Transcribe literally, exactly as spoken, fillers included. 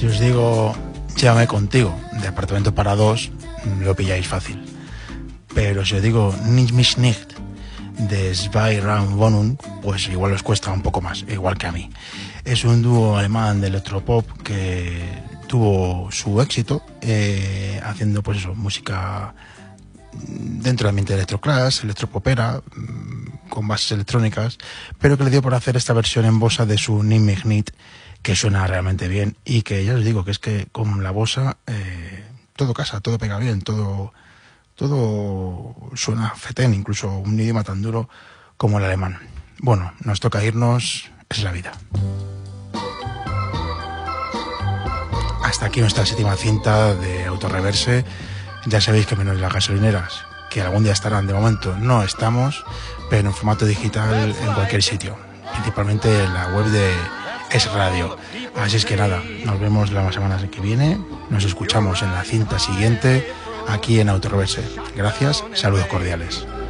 Si os digo Llévame contigo, de Apartamento para dos, lo pilláis fácil. Pero si os digo Nicht mich nicht, de Zwei Raum Wohnung, pues igual os cuesta un poco más, igual que a mí. Es un dúo alemán de electropop que tuvo su éxito eh, haciendo pues eso, música dentro del ambiente de electroclash, electropopera, con bases electrónicas, pero que le dio por hacer esta versión en bossa de su Nicht mich nicht, que suena realmente bien y que ya os digo que es que con la bossa eh, todo casa, todo pega bien, todo todo suena fetén, incluso un idioma tan duro como el alemán. Bueno, nos toca irnos, es la vida. Hasta aquí nuestra séptima cinta de Autorreverse. Ya sabéis que menos las gasolineras, que algún día estarán, de momento no estamos, pero en formato digital en cualquier sitio, principalmente en la web de Es Radio. Así es que nada, nos vemos la semana que viene, nos escuchamos en la cinta siguiente aquí en Autorreverse. Gracias, saludos cordiales.